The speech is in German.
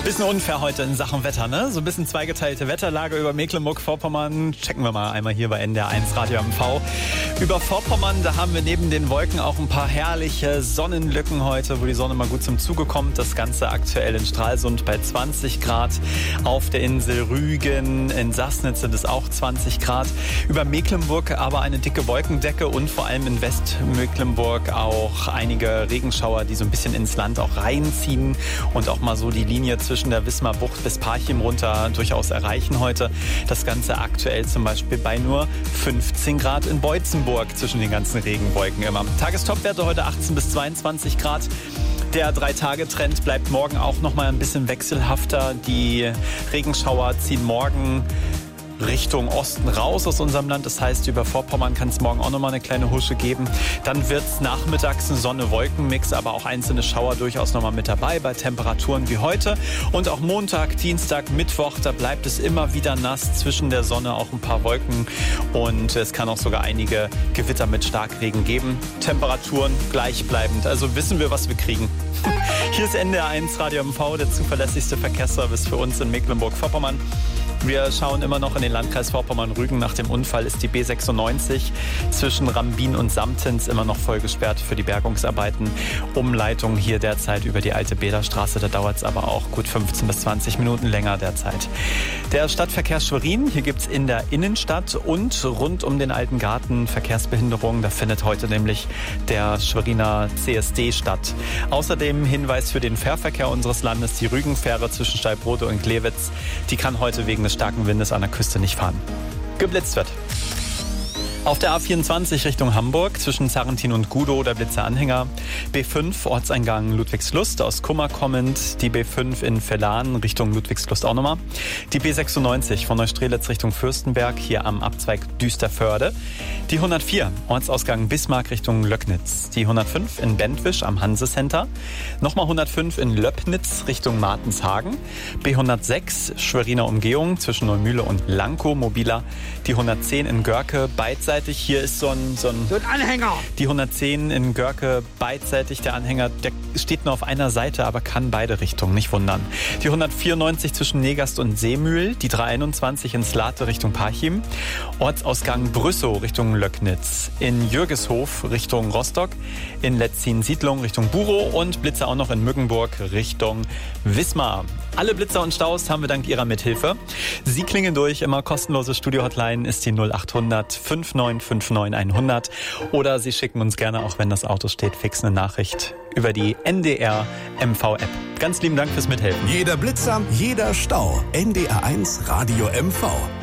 Bisschen unfair heute in Sachen Wetter, ne? So ein bisschen zweigeteilte Wetterlage über Mecklenburg-Vorpommern. Checken wir mal einmal hier bei NDR1 Radio MV. Über Vorpommern, da haben wir neben den Wolken auch ein paar herrliche Sonnenlücken heute, wo die Sonne mal gut zum Zuge kommt. Das Ganze aktuell in Stralsund bei 20 Grad. Auf der Insel Rügen, in Sassnitz sind es auch 20 Grad. Über Mecklenburg aber eine dicke Wolkendecke und vor allem in Westmecklenburg auch einige Regenschauer, die so ein bisschen ins Land auch reinziehen und auch mal so die Linie zwischen der Wismar Bucht bis Parchim runter durchaus erreichen heute. Das Ganze aktuell zum Beispiel bei nur 15 Grad in Beutzenburg zwischen den ganzen Regenwolken immer. Tagestopwerte heute 18 bis 22 Grad. Der 3-Tage-Trend bleibt morgen auch noch mal ein bisschen wechselhafter. Die Regenschauer ziehen morgen Richtung Osten raus aus unserem Land. Das heißt, über Vorpommern kann es morgen auch noch mal eine kleine Husche geben. Dann wird es nachmittags ein Sonne-Wolken-Mix, aber auch einzelne Schauer durchaus noch mal mit dabei bei Temperaturen wie heute. Und auch Montag, Dienstag, Mittwoch, da bleibt es immer wieder nass. Zwischen der Sonne auch ein paar Wolken und es kann auch sogar einige Gewitter mit Starkregen geben. Temperaturen gleichbleibend. Also wissen wir, was wir kriegen. Hier ist NDR1 Radio MV, der zuverlässigste Verkehrsservice für uns in Mecklenburg-Vorpommern. Wir schauen immer noch in den Landkreis Vorpommern-Rügen. Nach dem Unfall ist die B96 zwischen Rambin und Samtens immer noch voll gesperrt für die Bergungsarbeiten. Umleitung hier derzeit über die alte Bäderstraße. Da dauert es aber auch gut 15 bis 20 Minuten länger derzeit. Der Stadtverkehr Schwerin, hier gibt es in der Innenstadt und rund um den Alten Garten Verkehrsbehinderungen. Da findet heute nämlich der Schweriner CSD statt. Außerdem Hinweis für den Fährverkehr unseres Landes. Die Rügenfähre zwischen Steibrode und Glewitz, die kann heute wegen des starken Windes an der Küste nicht fahren. Geblitzt wird. Auf der A24 Richtung Hamburg zwischen Sarrentin und Gudow der Blitzeranhänger. B5 Ortseingang Ludwigslust aus Kummer kommend. Die B5 in Vellan Richtung Ludwigslust auch nochmal. Die B96 von Neustrelitz Richtung Fürstenberg hier am Abzweig Düsterförde. Die 104 Ortsausgang Bismarck Richtung Löcknitz. Die 105 in Bentwisch am Hansecenter. Nochmal 105 in Löppnitz Richtung Martenshagen. B106 Schweriner Umgehung zwischen Neumühle und Lankow mobiler. Die 110 in Görke beidseitig. Hier ist so ein Anhänger. Die 110 in Görke beidseitig. Der Anhänger, der steht nur auf einer Seite, aber kann beide Richtungen, nicht wundern. Die 194 zwischen Negast und Seemühl. Die 321 in Slate Richtung Parchim. Ortsausgang Brüssow Richtung Löcknitz. In Jürgeshof Richtung Rostock. In Letzin-Siedlung Richtung Burow. Und Blitzer auch noch in Mückenburg Richtung Wismar. Alle Blitzer und Staus haben wir dank Ihrer Mithilfe. Sie klingen durch. Immer kostenlose Studio-Hotline ist die 0800 5959 100. Oder Sie schicken uns gerne, auch wenn das Auto steht, fix eine Nachricht über die NDR MV-App. Ganz lieben Dank fürs Mithelfen. Jeder Blitzer, jeder Stau. NDR1 Radio MV.